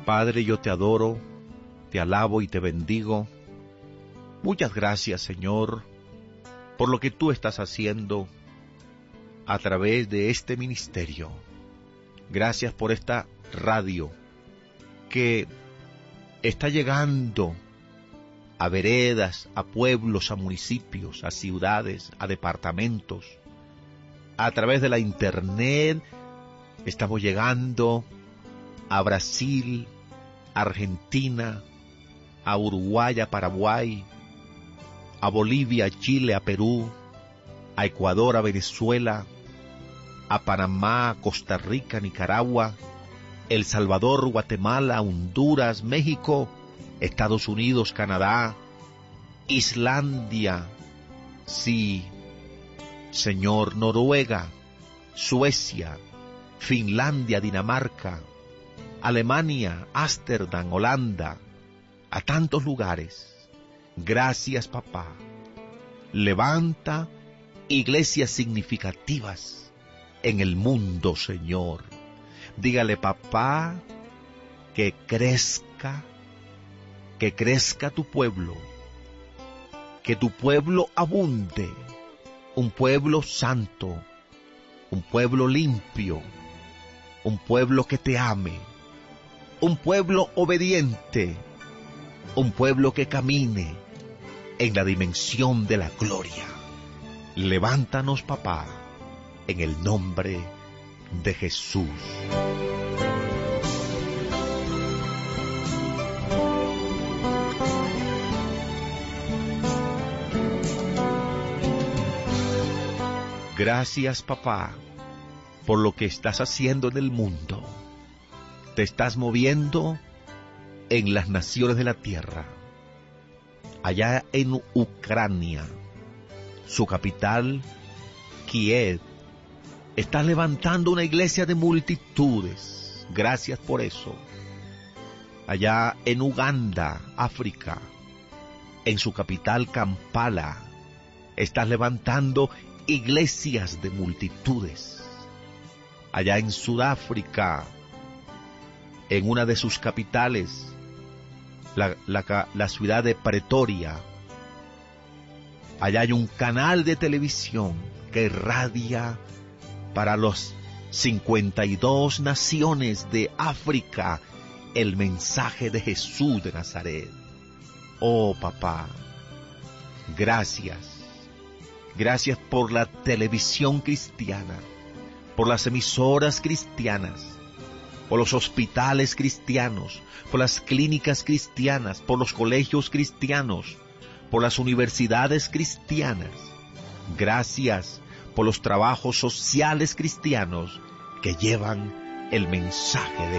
Padre, yo te adoro, te alabo y te bendigo. Muchas gracias, Señor, por lo que tú estás haciendo a través de este ministerio. Gracias por esta radio que está llegando a veredas, a pueblos, a municipios, a ciudades, a departamentos. A través de la internet estamos llegando a Brasil, Argentina, a Uruguay, a Paraguay, a Bolivia, a Chile, a Perú, a Ecuador, a Venezuela, a Panamá, Costa Rica, Nicaragua, El Salvador, Guatemala, Honduras, México, Estados Unidos, Canadá, Islandia, sí, Señor, Noruega, Suecia, Finlandia, Dinamarca, Alemania, Ámsterdam, Holanda, a tantos lugares. Gracias, papá. Levanta iglesias significativas en el mundo, Señor. Dígale, papá, que crezca tu pueblo, que tu pueblo abunde, un pueblo santo, un pueblo limpio, un pueblo que te ame, un pueblo obediente, un pueblo que camine en la dimensión de la gloria. Levántanos, papá, en el nombre de Jesús. Gracias, papá, por lo que estás haciendo en el mundo. Te estás moviendo en las naciones de la tierra. Allá en Ucrania, su capital, Kiev, estás levantando una iglesia de multitudes. Gracias por eso. Allá en Uganda, África, en su capital, Kampala, estás levantando iglesias de multitudes. Allá en Sudáfrica, en una de sus capitales, la ciudad de Pretoria, allá hay un canal de televisión que irradia para los 52 naciones de África el mensaje de Jesús de Nazaret. Oh, papá, gracias. Gracias por la televisión cristiana, por las emisoras cristianas, por los hospitales cristianos, por las clínicas cristianas, por los colegios cristianos, por las universidades cristianas. Gracias por los trabajos sociales cristianos que llevan el mensaje de